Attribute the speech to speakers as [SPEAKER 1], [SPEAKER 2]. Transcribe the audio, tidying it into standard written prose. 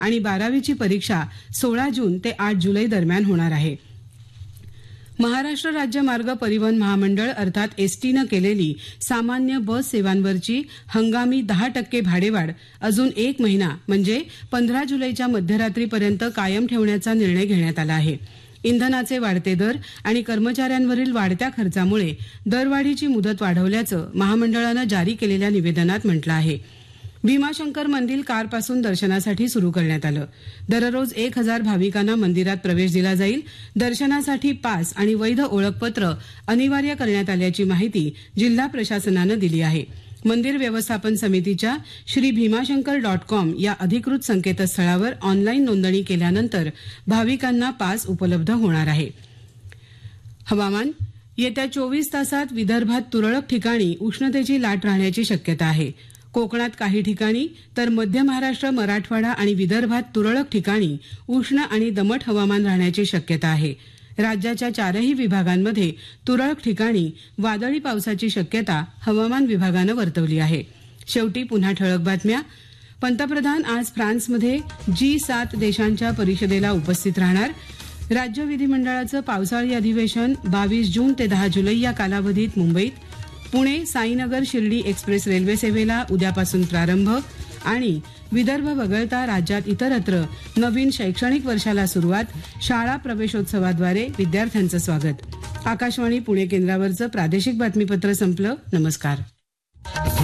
[SPEAKER 1] आणि 12वीची परीक्षा 16 जून ते 8 जुलै दरम्यान होणार आहे. महाराष्ट्र राज्य मार्ग परिवहन महामंडळ अर्थात एसटीनं केलेली सामान्य बस सेवांवरची हंगामी 10% भाडेवाढ अजून 1 महिना म्हणजे 15 जुलैच्या मध्यरात्रीपर्यंत कायम ठेवण्याचा निर्णय घेण्यात आला आहे. इंधनाचे वाढते दर आणि कर्मचाऱ्यांवरील वाढत्या खर्चामुळे दरवाढीची मुदत वाढवल्याचं महामंडळानं जारी केलेल्या निवेदनात म्हटलं आहे. भीमाशंकर मंदिर कारपासून दर्शनासाठी सुरू करण्यात आलं. दररोज 1000 भाविकांना मंदिरात प्रवेश दिला जाईल. दर्शनासाठी पास आणि वैध ओळखपत्र अनिवार्य करण्यात आल्याची माहिती जिल्हा प्रशासनानं दिली आहे. मंदिर व्यवस्थापन समितीच्या श्रीभीमाशंकर.com या अधिकृत संकेतस्थळावर ऑनलाईन नोंदणी केल्यानंतर भाविकांना पास उपलब्ध होणार आहे. हवामान. येत्या 24 तासात विदर्भात तुरळक ठिकाणी उष्णतेची लाट राहण्याची शक्यता आहे. कोकणात काही ठिकाणी तर मध्य महाराष्ट्र, मराठवाडा आणि विदर्भात तुरळक ठिकाणी उष्ण आणि दमट हवामान राहण्याची शक्यता आहे. राज्याच्या 4ही विभागांमध्ये तुरळक ठिकाणी वादळी पावसाची शक्यता हवामान विभागानं वर्तवली आहे. शेवटी पुन्हा ठळक बातम्या. पंतप्रधान आज फ्रान्समध्ये G7 देशांच्या परिषदेला उपस्थित राहणार. राज्य विधिमंडळाचं पावसाळी अधिवेशन 22 जून ते 10 जुलै या कालावधीत मुंबईत. पुणे साईनगर शिर्डी एक्सप्रेस रेल्वे सेवेला उद्यापासून प्रारंभ. आणि विदर्भ वगळता राज्यात इतरत्र नवीन शैक्षणिक वर्षाला सुरुवात. शाळा प्रवेशोत्सवाद्वारे विद्यार्थ्यांचं स्वागत. आकाशवाणी पुणे केंद्रावरचं प्रादेशिक बातमीपत्र संपलं. नमस्कार.